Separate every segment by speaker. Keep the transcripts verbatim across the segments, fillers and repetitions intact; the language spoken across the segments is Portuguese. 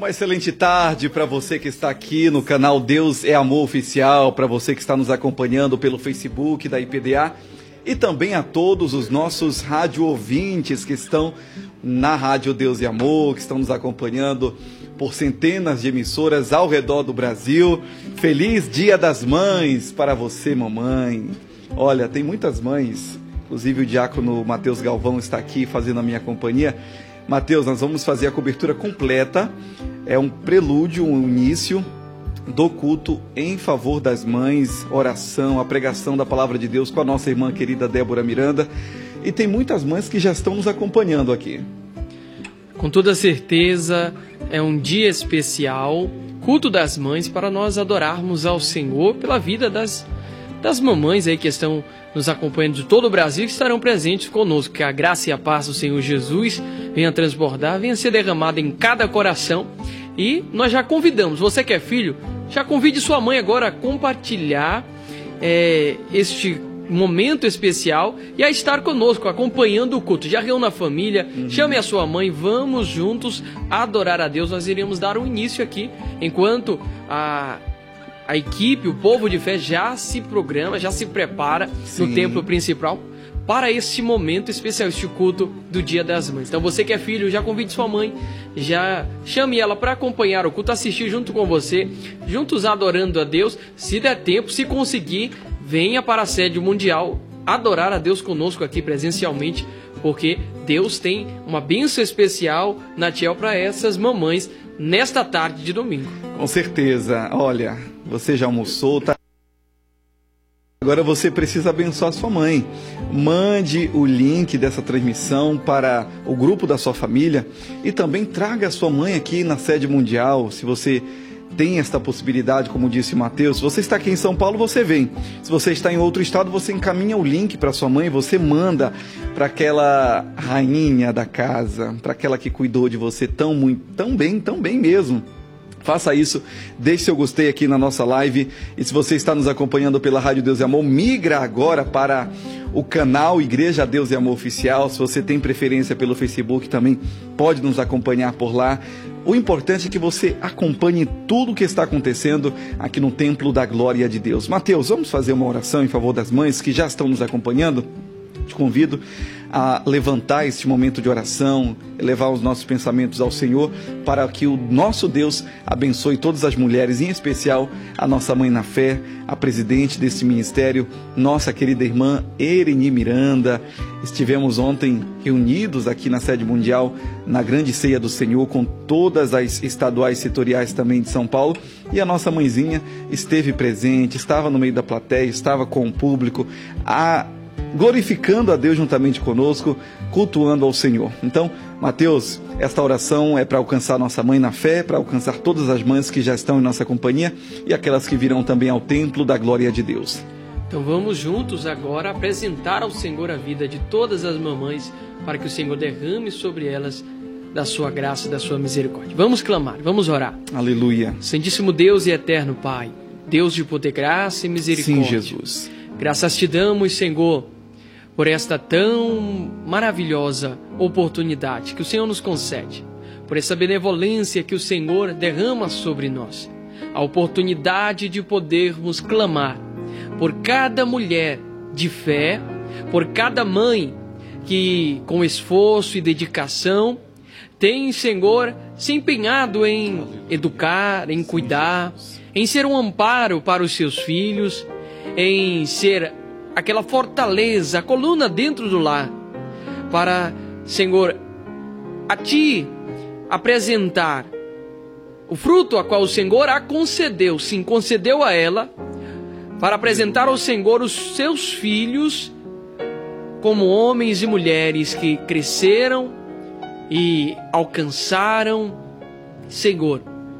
Speaker 1: Uma excelente tarde para você que está aqui no canal Deus é Amor Oficial, para você que está nos acompanhando pelo Facebook da I P D A e também a todos os nossos rádio ouvintes que estão na Rádio Deus é Amor, que estão nos acompanhando por centenas de emissoras ao redor do Brasil. Feliz Dia das Mães para você, mamãe. Olha, tem muitas mães, inclusive o diácono Matheus Galvão está aqui fazendo a minha companhia. Matheus, nós vamos fazer a cobertura completa, é um prelúdio, um início do culto em favor das mães, oração, a pregação da Palavra de Deus com a nossa irmã querida Débora Miranda, e tem muitas mães que já estão nos acompanhando aqui.
Speaker 2: Com toda certeza, é um dia especial, culto das mães, para nós adorarmos ao Senhor pela vida das, das mamães aí que estão nos acompanhando de todo o Brasil, que estarão presentes conosco. Que a graça e a paz do Senhor Jesus venha transbordar, venha ser derramada em cada coração. E nós já convidamos, você que é filho, já convide sua mãe agora a compartilhar é, este momento especial e a estar conosco, acompanhando o culto. Já reúna a família, uhum. Chame a sua mãe, vamos juntos adorar a Deus. Nós iremos dar um início aqui, enquanto a... A equipe, o povo de fé já se programa, já se prepara Sim. no templo principal para esse momento especial, este culto do Dia das Mães. Então você que é filho, já convide sua mãe, já chame ela para acompanhar o culto, assistir junto com você, juntos adorando a Deus. Se der tempo, se conseguir, venha para a sede mundial adorar a Deus conosco aqui presencialmente, porque Deus tem uma bênção especial na Tiel para essas mamães nesta tarde de domingo.
Speaker 1: Com certeza. Olha, você já almoçou, tá? Agora você precisa abençoar sua mãe. Mande o link dessa transmissão para o grupo da sua família e também traga a sua mãe aqui na sede mundial. Se você tem esta possibilidade, como disse Matheus, se você está aqui em São Paulo, você vem. Se você está em outro estado, você encaminha o link para sua mãe, você manda para aquela rainha da casa, para aquela que cuidou de você tão, muito, tão bem, tão bem mesmo. Faça isso, deixe seu gostei aqui na nossa live. E se você está nos acompanhando pela Rádio Deus e Amor, migra agora para o canal Igreja Deus e Amor Oficial. Se você tem preferência pelo Facebook, também pode nos acompanhar por lá. O importante é que você acompanhe tudo o que está acontecendo aqui no Templo da Glória de Deus. Mateus, vamos fazer uma oração em favor das mães que já estão nos acompanhando? Te convido a levantar este momento de oração, elevar os nossos pensamentos ao Senhor, para que o nosso Deus abençoe todas as mulheres, em especial a nossa mãe na fé, a presidente desse ministério, nossa querida irmã Ereni Miranda. Estivemos ontem reunidos aqui na sede mundial, na grande ceia do Senhor, com todas as estaduais setoriais também de São Paulo, e a nossa mãezinha esteve presente, estava no meio da plateia, estava com o público, a glorificando a Deus juntamente conosco, cultuando ao Senhor. Então, Mateus, esta oração é para alcançar nossa mãe na fé, para alcançar todas as mães que já estão em nossa companhia e aquelas que virão também ao templo da glória de Deus.
Speaker 2: Então vamos juntos agora apresentar ao Senhor a vida de todas as mamães, para que o Senhor derrame sobre elas da sua graça e da sua misericórdia. Vamos clamar, vamos orar.
Speaker 1: Aleluia.
Speaker 2: Santíssimo Deus e eterno Pai, Deus de poder, graça e misericórdia.
Speaker 1: Sim, Jesus.
Speaker 2: Graças te damos, Senhor, por esta tão maravilhosa oportunidade que o Senhor nos concede, por essa benevolência que o Senhor derrama sobre nós, a oportunidade de podermos clamar por cada mulher de fé, por cada mãe que com esforço e dedicação tem, Senhor, se empenhado em educar, em cuidar, em ser um amparo para os seus filhos, em ser aquela fortaleza, a coluna dentro do lar, para, Senhor, a Ti apresentar o fruto a qual o Senhor a concedeu, sim, concedeu a ela, para apresentar ao Senhor os seus filhos como homens e mulheres que cresceram e alcançaram, Senhor,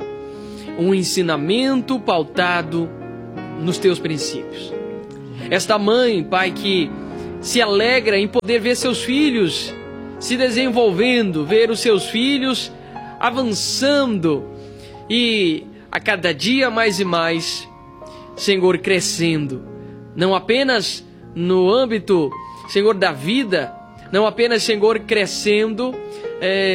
Speaker 2: um ensinamento pautado nos Teus princípios. Esta mãe, Pai, que se alegra em poder ver seus filhos se desenvolvendo, ver os seus filhos avançando e a cada dia mais e mais, Senhor, crescendo, não apenas no âmbito, Senhor, da vida, não apenas, Senhor, crescendo é,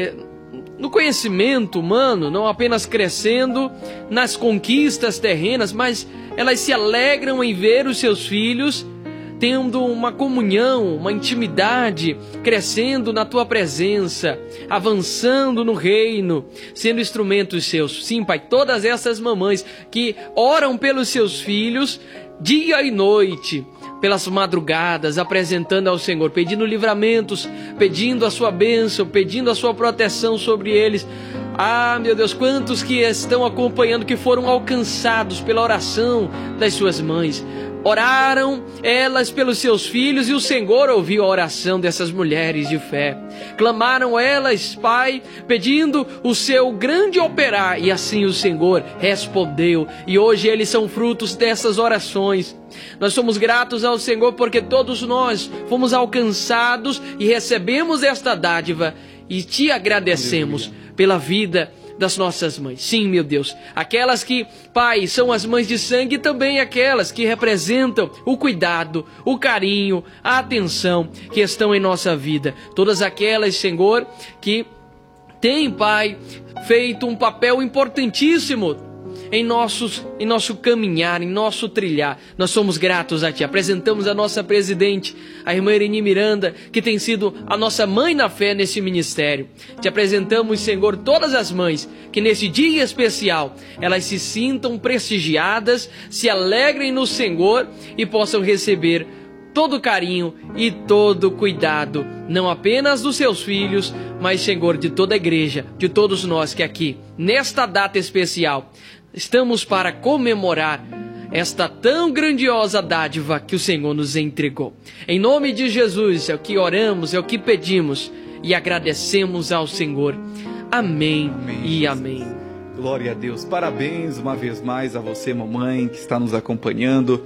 Speaker 2: no conhecimento humano, não apenas crescendo nas conquistas terrenas, mas elas se alegram em ver os seus filhos tendo uma comunhão, uma intimidade, crescendo na tua presença, avançando no reino, sendo instrumentos seus. Sim, Pai, todas essas mamães que oram pelos seus filhos dia e noite, pelas madrugadas, apresentando ao Senhor, pedindo livramentos, pedindo a sua bênção, pedindo a sua proteção sobre eles. Ah, meu Deus, quantos que estão acompanhando, que foram alcançados pela oração das suas mães. Oraram elas pelos seus filhos e o Senhor ouviu a oração dessas mulheres de fé. Clamaram elas, Pai, pedindo o seu grande operar, e assim o Senhor respondeu. E hoje eles são frutos dessas orações. Nós somos gratos ao Senhor porque todos nós fomos alcançados e recebemos esta dádiva e te agradecemos pela vida das nossas mães. Sim, meu Deus, aquelas que, Pai, são as mães de sangue, e também aquelas que representam o cuidado, o carinho, a atenção que estão em nossa vida. Todas aquelas, Senhor, que têm, Pai, feito um papel importantíssimo em, nossos, em nosso caminhar, em nosso trilhar. Nós somos gratos a Ti. Apresentamos a nossa presidente, a irmã Irene Miranda, que tem sido a nossa mãe na fé nesse ministério. Te apresentamos, Senhor, todas as mães que nesse dia especial elas se sintam prestigiadas, se alegrem no Senhor e possam receber todo o carinho e todo o cuidado, não apenas dos seus filhos, mas, Senhor, de toda a igreja, de todos nós que aqui, nesta data especial, estamos para comemorar esta tão grandiosa dádiva que o Senhor nos entregou. Em nome de Jesus é o que oramos, é o que pedimos e agradecemos ao Senhor. Amém, amém. E amém.
Speaker 1: Glória a Deus. Parabéns uma vez mais a você, mamãe, que está nos acompanhando.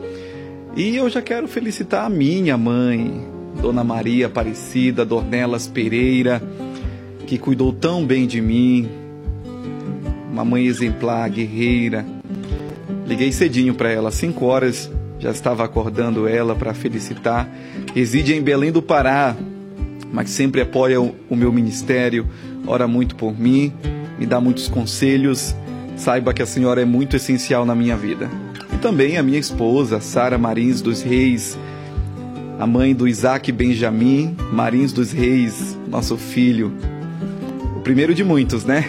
Speaker 1: E eu já quero felicitar a minha mãe, Dona Maria Aparecida Dornelas Pereira, que cuidou tão bem de mim. Uma mãe exemplar, guerreira. Liguei cedinho para ela, às cinco horas, já estava acordando ela para felicitar. Reside em Belém do Pará, mas sempre apoia o, o meu ministério, ora muito por mim, me dá muitos conselhos. Saiba que a senhora é muito essencial na minha vida. E também a minha esposa, Sara Marins dos Reis, a mãe do Isaac Benjamin Marins dos Reis, nosso filho, o primeiro de muitos, né?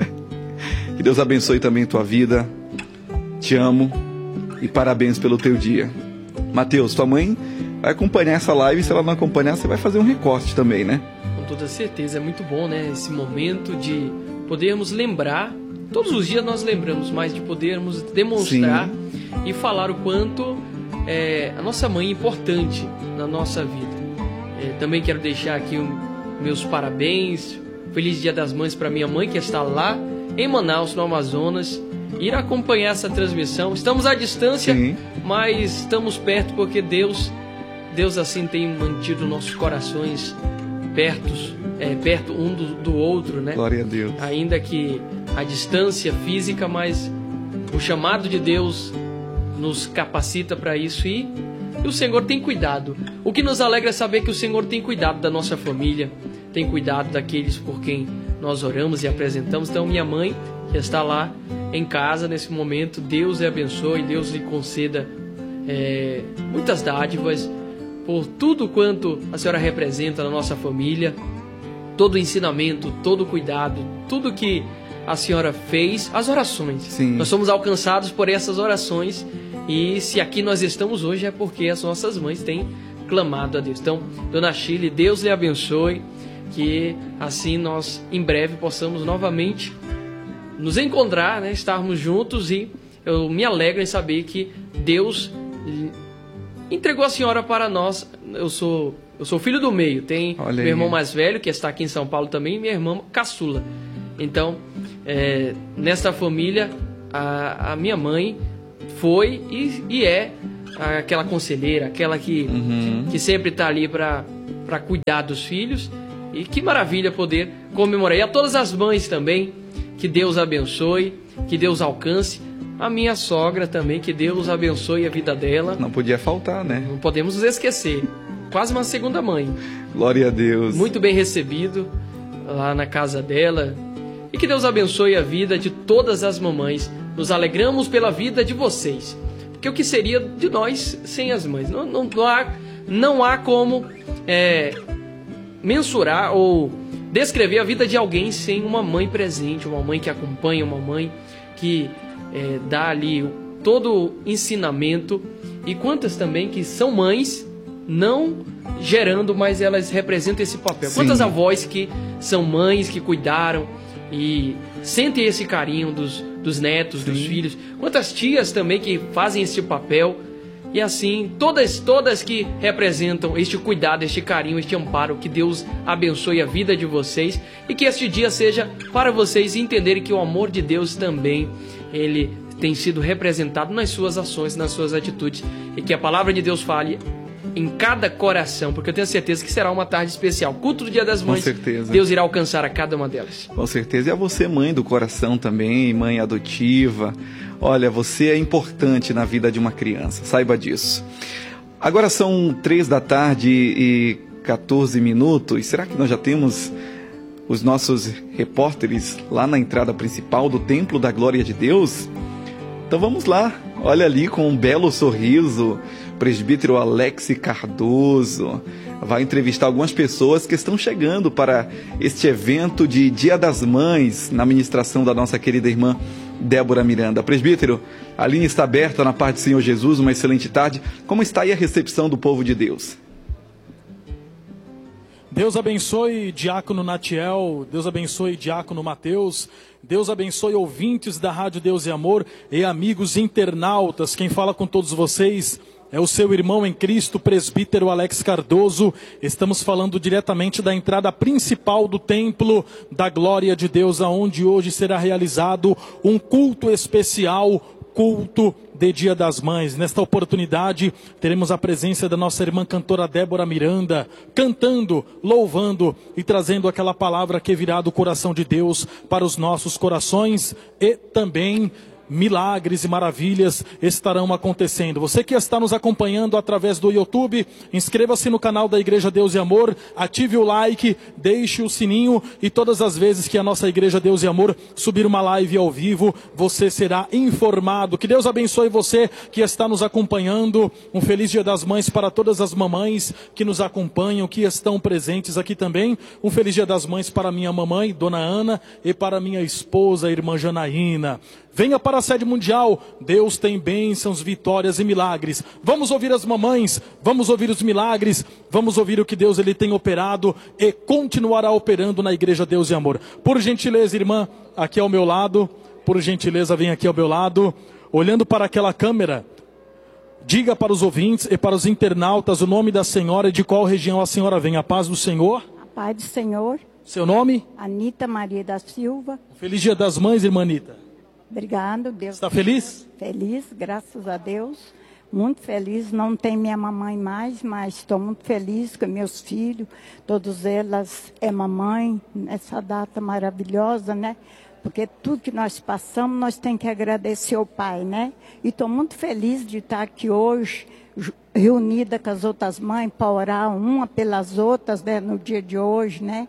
Speaker 1: Que Deus abençoe também tua vida. Te amo e parabéns pelo teu dia. Mateus, tua mãe vai acompanhar essa live. Se ela não acompanhar, você vai fazer um recorte também, né?
Speaker 2: Com toda certeza. É muito bom, né? Esse momento de podermos lembrar. Todos os dias nós lembramos, mas de podermos demonstrar Sim. e falar o quanto é, a nossa mãe é importante na nossa vida. É, também quero deixar aqui um, meus parabéns. Feliz Dia das Mães para minha mãe, que está lá em Manaus, no Amazonas, ir acompanhar essa transmissão. Estamos à distância, Sim. mas estamos perto porque Deus, Deus assim tem mantido nossos corações perto, é, perto um do, do outro, né?
Speaker 1: Glória a Deus.
Speaker 2: Ainda que a distância física, mas o chamado de Deus nos capacita para isso e, e o Senhor tem cuidado. O que nos alegra é saber que o Senhor tem cuidado da nossa família, tem cuidado daqueles por quem nós oramos e apresentamos. Então, minha mãe, que está lá em casa nesse momento, Deus lhe abençoe, Deus lhe conceda é, muitas dádivas por tudo quanto a senhora representa na nossa família, todo o ensinamento, todo o cuidado, tudo que a senhora fez, as orações.
Speaker 1: Sim.
Speaker 2: Nós somos alcançados por essas orações e se aqui nós estamos hoje é porque as nossas mães têm clamado a Deus. Então, Dona Chile, Deus lhe abençoe, que assim nós em breve possamos novamente nos encontrar, né, estarmos juntos, e eu me alegro em saber que Deus entregou a senhora para nós. Eu sou eu sou filho do meio, tem Olha meu aí. irmão mais velho que está aqui em São Paulo também, e minha irmã caçula. Então, é, nesta família, a, a minha mãe foi e, e é aquela conselheira, aquela que, uhum. que sempre está ali para para cuidar dos filhos. E que maravilha poder comemorar. E a todas as mães também, que Deus abençoe, que Deus alcance. A minha sogra também, que Deus abençoe a vida dela.
Speaker 1: Não podia faltar, né?
Speaker 2: Não podemos nos esquecer. Quase uma segunda mãe.
Speaker 1: Glória a Deus.
Speaker 2: Muito bem recebido. lá na casa dela. E que Deus abençoe a vida de todas as mamães. Nos alegramos pela vida de vocês. Porque o que seria de nós sem as mães? Não, não, não, há, não há como é, mensurar ou descrever a vida de alguém sem uma mãe presente, uma mãe que acompanha, uma mãe que é, dá ali todo o ensinamento. E quantas também que são mães, não gerando, mas elas representam esse papel. Sim. Quantas avós que são mães, que cuidaram e sentem esse carinho dos, dos netos, Sim. dos filhos. Quantas tias também que fazem esse papel. E assim, todas, todas que representam este cuidado, este carinho, este amparo. Que Deus abençoe a vida de vocês. E que este dia seja para vocês entenderem que o amor de Deus também, ele tem sido representado nas suas ações, nas suas atitudes. E que a palavra de Deus fale em cada coração, porque eu tenho certeza que será uma tarde especial. Culto do Dia das Mães, com certeza. Deus irá alcançar a cada uma delas.
Speaker 1: Com certeza. E a você, mãe do coração também, mãe adotiva. Olha, você é importante na vida de uma criança, saiba disso. Agora são três da tarde e quatorze minutos. Será que nós já temos os nossos repórteres lá na entrada principal do Templo da Glória de Deus? Então vamos lá. Olha ali com um belo sorriso, presbítero Alex Cardoso vai entrevistar algumas pessoas que estão chegando para este evento de Dia das Mães, na ministração da nossa querida irmã Débora Miranda. Presbítero, a linha está aberta na paz do Senhor Jesus, uma excelente tarde. Como está aí a recepção do povo de Deus?
Speaker 3: Deus abençoe Diácono Natiel, Deus abençoe Diácono Mateus, Deus abençoe ouvintes da Rádio Deus e Amor e amigos internautas. Quem fala com todos vocês é o seu irmão em Cristo, presbítero Alex Cardoso. Estamos falando diretamente da entrada principal do Templo da Glória de Deus, aonde hoje será realizado um culto especial, culto de Dia das Mães. Nesta oportunidade, teremos a presença da nossa irmã cantora Débora Miranda, cantando, louvando e trazendo aquela palavra que virá do coração de Deus para os nossos corações, e também milagres e maravilhas estarão acontecendo. Você que está nos acompanhando através do YouTube, inscreva-se no canal da Igreja Deus e Amor, ative o like, deixe o sininho, e todas as vezes que a nossa Igreja Deus e Amor subir uma live ao vivo, você será informado. Que Deus abençoe você que está nos acompanhando. Um feliz Dia das Mães para todas as mamães que nos acompanham, que estão presentes aqui também. Um feliz Dia das Mães para minha mamãe, Dona Ana, e para minha esposa, irmã Janaína. Venha para a sede mundial, Deus tem bênçãos, vitórias e milagres. Vamos ouvir as mamães, vamos ouvir os milagres, vamos ouvir o que Deus ele tem operado e continuará operando na Igreja Deus e Amor. Por gentileza, irmã, aqui ao meu lado, por gentileza, vem aqui ao meu lado, olhando para aquela câmera, diga para os ouvintes e para os internautas o nome da senhora e de qual região a senhora vem. A paz do Senhor.
Speaker 4: A paz do Senhor.
Speaker 3: Seu nome?
Speaker 4: Anita Maria da Silva.
Speaker 3: Feliz Dia das Mães, irmã Anita.
Speaker 4: Obrigado, Deus.
Speaker 3: Está feliz?
Speaker 4: Feliz, graças a Deus. Muito feliz. Não tem minha mamãe mais, mas estou muito feliz com meus filhos. Todos elas é mamãe nessa data maravilhosa, né? Porque tudo que nós passamos, nós temos que agradecer ao Pai, né? E estou muito feliz de estar aqui hoje, reunida com as outras mães, para orar uma pelas outras, né? No dia de hoje, né?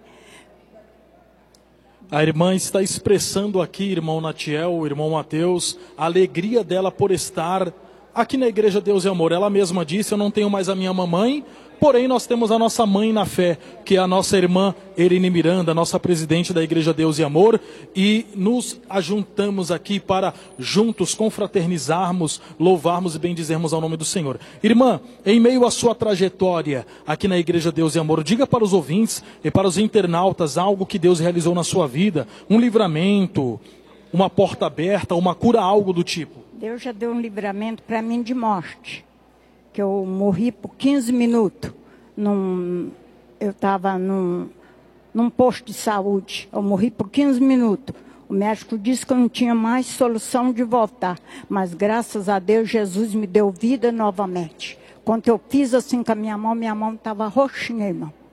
Speaker 3: A irmã está expressando aqui, irmão Natiel, irmão Mateus, a alegria dela por estar aqui na Igreja Deus e Amor. Ela mesma disse, eu não tenho mais a minha mamãe, porém nós temos a nossa mãe na fé, que é a nossa irmã Erine Miranda, nossa presidente da Igreja Deus e Amor, e nos ajuntamos aqui para juntos confraternizarmos, louvarmos e bendizermos ao nome do Senhor. Irmã, em meio à sua trajetória aqui na Igreja Deus e Amor, diga para os ouvintes e para os internautas algo que Deus realizou na sua vida, um livramento, uma porta aberta, uma cura, algo do tipo.
Speaker 4: Deus já deu um livramento para mim de morte. Que eu morri por quinze minutos. Num, eu estava num, num posto de saúde. Eu morri por quinze minutos. O médico disse que eu não tinha mais solução de voltar. Mas graças a Deus, Jesus me deu vida novamente. Quando eu fiz assim com a minha mão, minha mão estava roxinha, irmão.